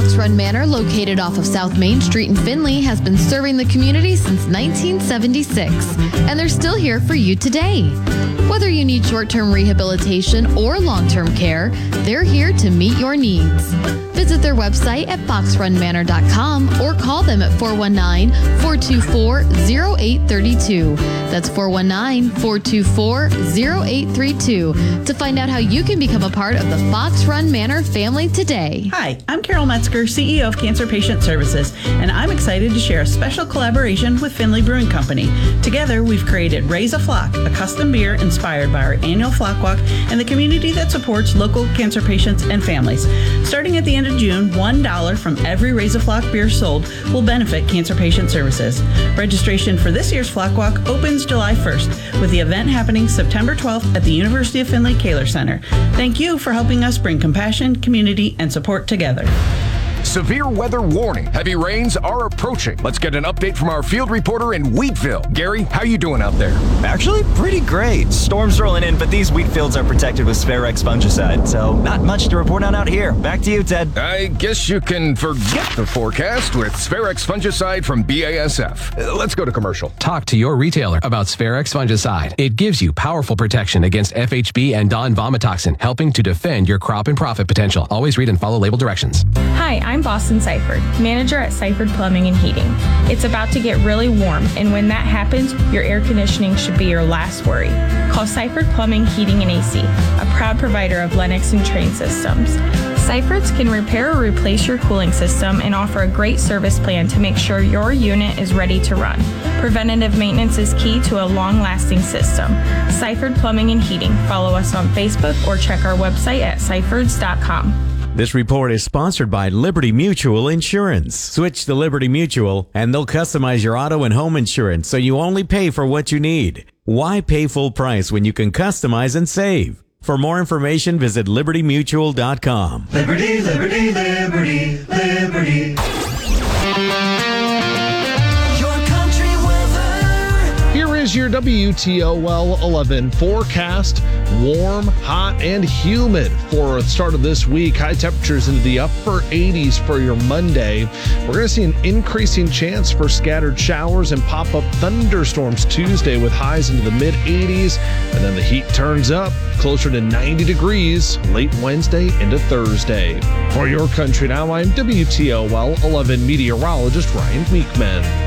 Fox Run Manor, located off of South Main Street in Findlay, has been serving the community since 1976, and they're still here for you today. Whether you need short-term rehabilitation or long-term care, they're here to meet your needs. Visit their website at foxrunmanor.com or call them at 419-424-0832. That's 419-424-0832 to find out how you can become a part of the Fox Run Manor family today. Hi, I'm Carol Metzger, CEO of Cancer Patient Services, and I'm excited to share a special collaboration with Findlay Brewing Company. Together, we've created Raise a Flock, a custom beer inspired by our annual Flock Walk and the community that supports local cancer patients and families. Starting at the end of June, $1 from every Raise a Flock beer sold will benefit Cancer Patient Services. Registration for this year's Flock Walk opens July 1st, with the event happening September 12th at the University of Findlay Kaler Center. Thank you for helping us bring compassion, community, and support together. Severe weather warning. Heavy rains are approaching. Let's get an update from our field reporter in Wheatville. Gary, how you doing out there? Actually, pretty great. Storms rolling in, but these wheat fields are protected with Spharex fungicide, so not much to report on out here. Back to you, Ted. I guess you can forget the forecast with Spharex fungicide from BASF. Let's go to commercial. Talk to your retailer about Spharex fungicide. It gives you powerful protection against FHB and Don vomitoxin, helping to defend your crop and profit potential. Always read and follow label directions. Hi, I'm Boston Seifert, manager at Seifert Plumbing and Heating. It's about to get really warm, and when that happens, your air conditioning should be your last worry. Call Seifert Plumbing, Heating, and AC, a proud provider of Lennox and Trane systems. Seifert's can repair or replace your cooling system and offer a great service plan to make sure your unit is ready to run. Preventative maintenance is key to a long-lasting system. Seifert Plumbing and Heating. Follow us on Facebook or check our website at seiferts.com. This report is sponsored by Liberty Mutual Insurance. Switch to Liberty Mutual and they'll customize your auto and home insurance so you only pay for what you need. Why pay full price when you can customize and save? For more information, visit libertymutual.com. Liberty, liberty, liberty, liberty. Here is your WTOL 11 forecast. Warm, hot, and humid for the start of this week. High temperatures into the upper 80s for your Monday. We're going to see an increasing chance for scattered showers and pop-up thunderstorms Tuesday with highs into the mid 80s. And then the heat turns up closer to 90 degrees late Wednesday into Thursday. For your country now, I'm WTOL 11 meteorologist Ryan Meekman.